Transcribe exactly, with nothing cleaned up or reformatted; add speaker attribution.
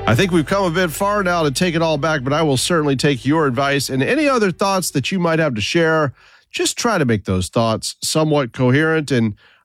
Speaker 1: I think we've come a bit far now to take it all back, but I will certainly take your advice and any other thoughts that you might have to share. Just try to make those thoughts somewhat coherent. And